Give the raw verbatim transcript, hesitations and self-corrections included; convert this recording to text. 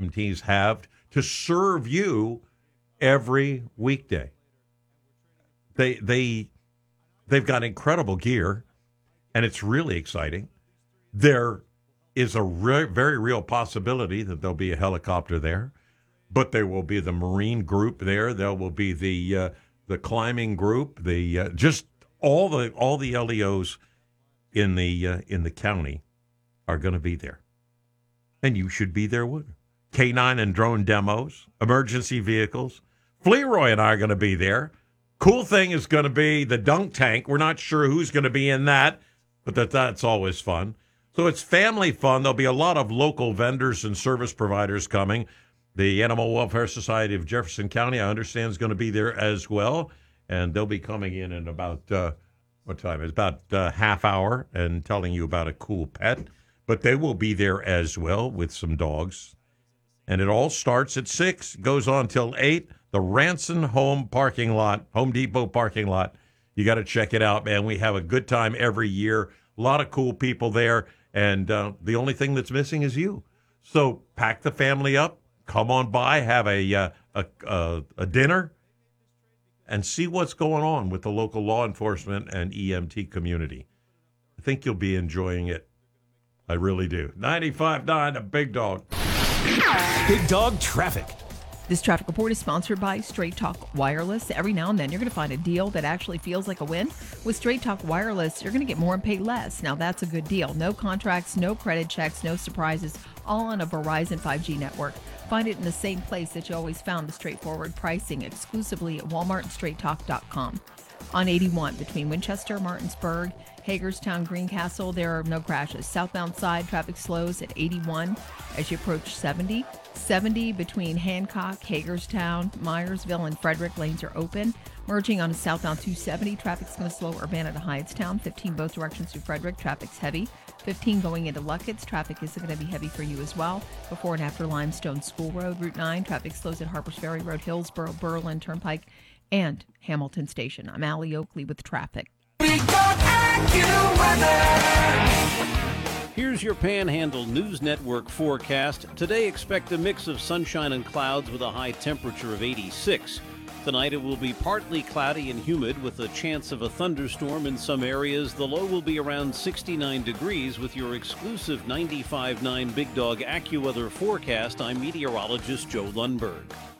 M Ts have to serve you every weekday. They they they've got incredible gear, and it's really exciting. There is a re- very real possibility that there'll be a helicopter there, but there will be the Marine group there. There will be the uh, the climbing group. The uh, just all the all the L E Os in the uh, in the county are going to be there, and you should be there with K nine and drone demos, emergency vehicles. Fleroy and I are going to be there. Cool thing is going to be the dunk tank. We're not sure who's going to be in that, but that that's always fun. So it's family fun. There'll be a lot of local vendors and service providers coming. The Animal Welfare Society of Jefferson County, I understand, is going to be there as well, and they'll be coming in in about, uh, what time? It's about a half hour and telling you about a cool pet. But they will be there as well with some dogs. And it all starts at six, goes on till eight. The Ranson Home parking lot, Home Depot parking lot. You got to check it out, man. We have a good time every year. A lot of cool people there. And uh, the only thing that's missing is you. So pack the family up. Come on by, have a, uh, a, a, a dinner, and see what's going on with the local law enforcement and E M T community. I think you'll be enjoying it. I really do. ninety-five point nine, a Big Dog. Big Dog Traffic. This traffic report is sponsored by Straight Talk Wireless. Every now and then, you're going to find a deal that actually feels like a win. With Straight Talk Wireless, you're going to get more and pay less. Now, that's a good deal. No contracts, no credit checks, no surprises, all on a Verizon five G network. Find it in the same place that you always found the straightforward pricing, exclusively at Walmart and straight talk dot com. On eighty-one, between Winchester, Martinsburg, Hagerstown, Greencastle, there are no crashes. Southbound side, traffic slows at eighty-one as you approach seventy. seventy between Hancock, Hagerstown, Myersville, and Frederick. Lanes are open. Merging on a southbound two seventy, traffic's going to slow Urbana to Hyattstown. fifteen both directions to Frederick, traffic's heavy. fifteen going into Luckett's, traffic is going to be heavy for you as well. Before and after Limestone School Road, Route nine, traffic slows at Harpers Ferry Road, Hillsborough, Berlin Turnpike, and Hamilton Station. I'm Allie Oakley with traffic. Here's your Panhandle News Network forecast. Today, expect a mix of sunshine and clouds with a high temperature of eighty-six. Tonight, it will be partly cloudy and humid with a chance of a thunderstorm in some areas. The low will be around sixty-nine degrees with your exclusive ninety-five point nine Big Dog AccuWeather forecast. I'm meteorologist Joe Lundberg.